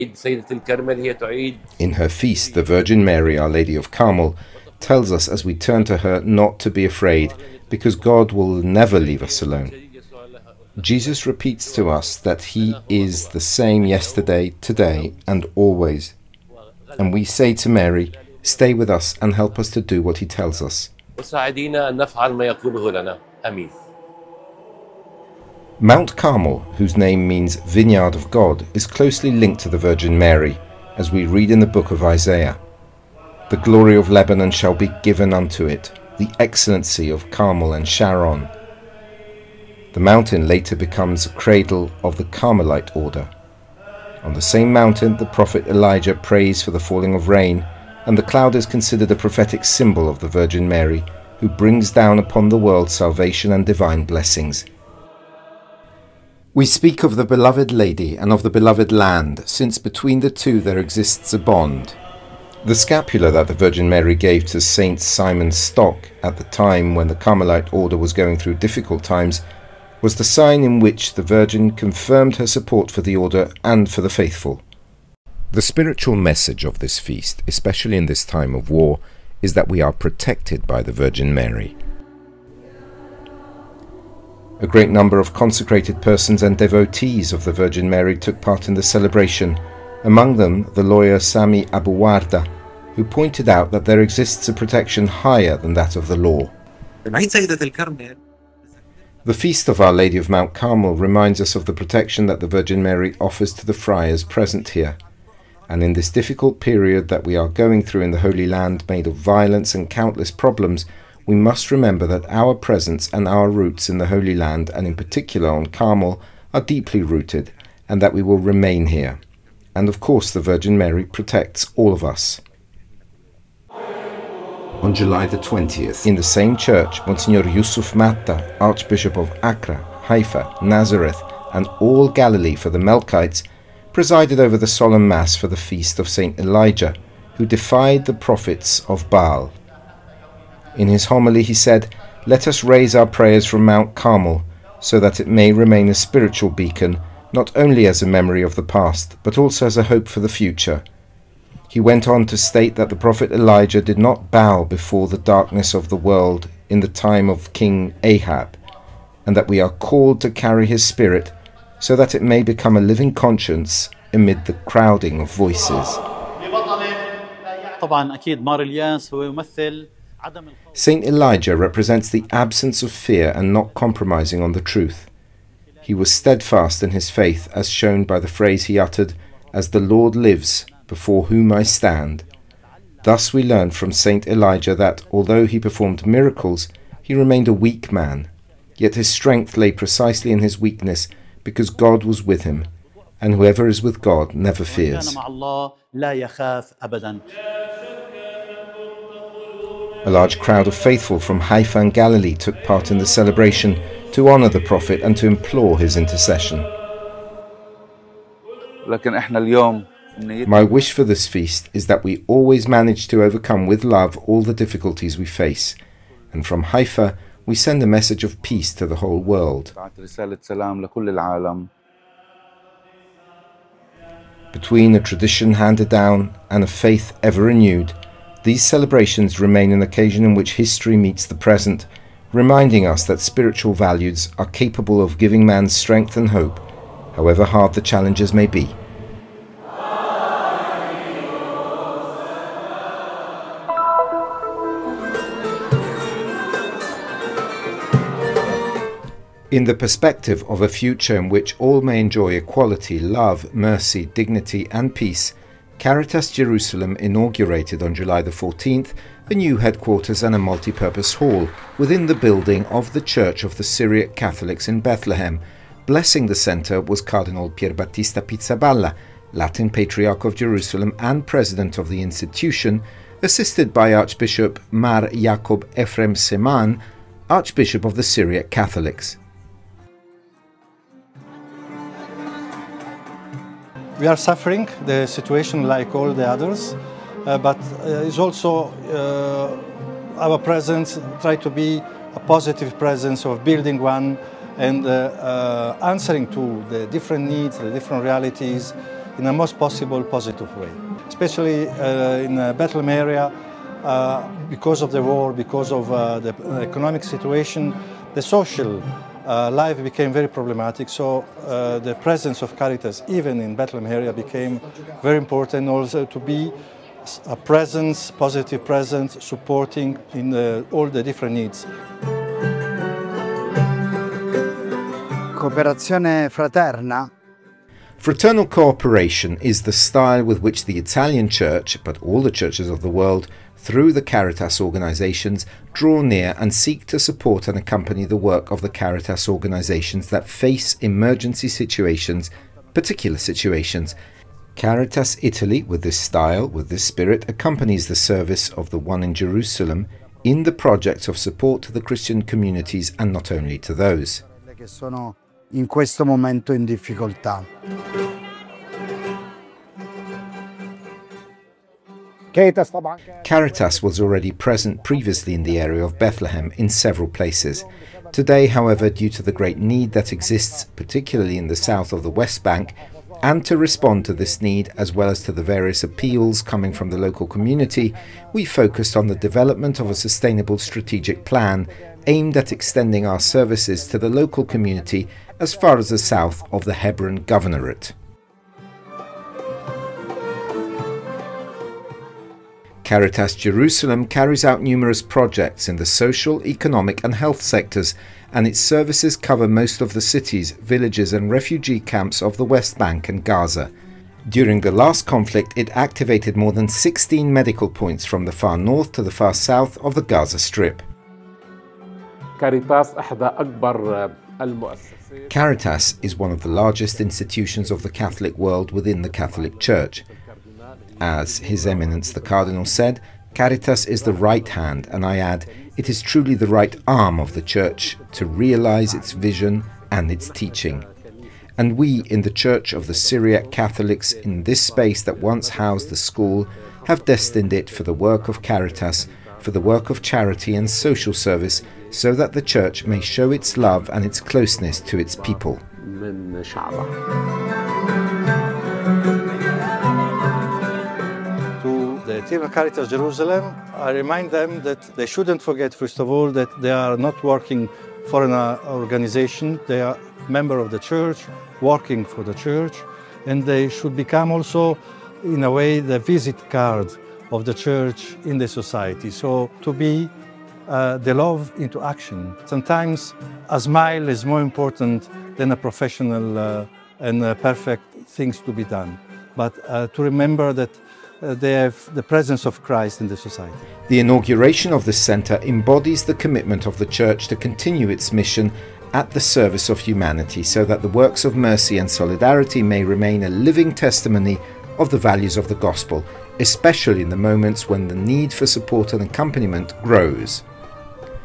In her feast, the Virgin Mary, Our Lady of Carmel, tells us as we turn to her not to be afraid, because God will never leave us alone. Jesus repeats to us that he is the same yesterday, today, and always. And we say to Mary, stay with us and help us to do what he tells us. Mount Carmel, whose name means Vineyard of God, is closely linked to the Virgin Mary, as we read in the book of Isaiah. The glory of Lebanon shall be given unto it, the excellency of Carmel and Sharon. The mountain later becomes a cradle of the Carmelite order. On the same mountain, the prophet Elijah prays for the falling of rain, and the cloud is considered a prophetic symbol of the Virgin Mary, who brings down upon the world salvation and divine blessings. We speak of the beloved Lady and of the beloved land, since between the two there exists a bond. The scapular that the Virgin Mary gave to Saint Simon Stock at the time when the Carmelite order was going through difficult times was the sign in which the Virgin confirmed her support for the order and for the faithful. The spiritual message of this feast, especially in this time of war, is that we are protected by the Virgin Mary. A great number of consecrated persons and devotees of the Virgin Mary took part in the celebration, among them the lawyer Sami Abu Warda, who pointed out that there exists a protection higher than that of the law. The feast of Our Lady of Mount Carmel reminds us of the protection that the Virgin Mary offers to the friars present here. And in this difficult period that we are going through in the Holy Land, made of violence and countless problems, we must remember that our presence and our roots in the Holy Land, and in particular on Carmel, are deeply rooted, and that we will remain here. And of course the Virgin Mary protects all of us. On July the 20th, in the same church, Monsignor Yusuf Matta, Archbishop of Accra, Haifa, Nazareth, and all Galilee for the Melkites, presided over the solemn Mass for the feast of Saint Elijah, who defied the prophets of Baal. In his homily he said, "Let us raise our prayers from Mount Carmel, so that it may remain a spiritual beacon, not only as a memory of the past, but also as a hope for the future." He went on to state that the prophet Elijah did not bow before the darkness of the world in the time of King Ahab, and that we are called to carry his spirit so that it may become a living conscience amid the crowding of voices. Saint Elijah represents the absence of fear and not compromising on the truth. He was steadfast in his faith, as shown by the phrase he uttered, "As the Lord lives, before whom I stand." Thus we learn from Saint Elijah that, although he performed miracles, he remained a weak man, yet his strength lay precisely in his weakness, because God was with him, and whoever is with God never fears. A large crowd of faithful from Haifa and Galilee took part in the celebration to honor the prophet and to implore his intercession. My wish for this feast is that we always manage to overcome with love all the difficulties we face, and from Haifa we send a message of peace to the whole world. Between a tradition handed down and a faith ever renewed, these celebrations remain an occasion in which history meets the present, reminding us that spiritual values are capable of giving man strength and hope, however hard the challenges may be. In the perspective of a future in which all may enjoy equality, love, mercy, dignity and peace, Caritas Jerusalem inaugurated on July the 14th a new headquarters and a multi-purpose hall within the building of the Church of the Syriac Catholics in Bethlehem. Blessing the centre was Cardinal Pierbattista Pizzaballa, Latin Patriarch of Jerusalem and President of the institution, assisted by Archbishop Mar Jacob Ephraim Seman, Archbishop of the Syriac Catholics. We are suffering the situation like all the others, but it's also our presence, try to be a positive presence of building one and answering to the different needs, the different realities, in the most possible positive way. Especially in the Bethlehem area, because of the war, because of the economic situation, the social life became very problematic. So the presence of Caritas, even in Bethlehem area, became very important also to be a presence, positive presence, supporting in all the different needs. Cooperazione fraterna. Fraternal cooperation is the style with which the Italian Church, but all the churches of the world, through the Caritas organizations, draw near and seek to support and accompany the work of the Caritas organizations that face emergency situations, particular situations. Caritas Italy, with this style, with this spirit, accompanies the service of the one in Jerusalem in the projects of support to the Christian communities and not only to those Che sono in questo momento in difficoltà. Caritas was already present previously in the area of Bethlehem in several places. Today, however, due to the great need that exists, particularly in the south of the West Bank, and to respond to this need as well as to the various appeals coming from the local community, we focused on the development of a sustainable strategic plan aimed at extending our services to the local community as far as the south of the Hebron Governorate. Caritas Jerusalem carries out numerous projects in the social, economic and health sectors, and its services cover most of the cities, villages and refugee camps of the West Bank and Gaza. During the last conflict, it activated more than 16 medical points from the far north to the far south of the Gaza Strip. Caritas is one of the largest institutions of the Catholic world within the Catholic Church. As His Eminence the Cardinal said, Caritas is the right hand, and I add, it is truly the right arm of the Church to realize its vision and its teaching. And we in the Church of the Syriac Catholics, in this space that once housed the school, have destined it for the work of Caritas, for the work of charity and social service, so that the Church may show its love and its closeness to its people. The team of Caritas Jerusalem, I remind them that they shouldn't forget, first of all, that they are not working for an organization. They are members of the church, working for the church, and they should become also, in a way, the visit card of the church in the society. So to be the love into action. Sometimes a smile is more important than a professional and perfect things to be done. But to remember that they have the presence of Christ in the society. The inauguration of this centre embodies the commitment of the Church to continue its mission at the service of humanity, so that the works of mercy and solidarity may remain a living testimony of the values of the Gospel, especially in the moments when the need for support and accompaniment grows.